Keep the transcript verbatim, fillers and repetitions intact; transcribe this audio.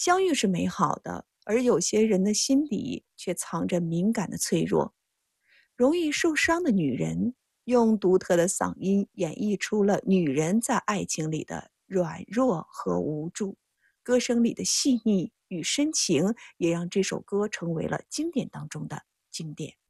相遇是美好的，而有些人的心底却藏着敏感的脆弱。容易受伤的女人，用独特的嗓音演绎出了女人在爱情里的软弱和无助。歌声里的细腻与深情，也让这首歌成为了经典当中的经典。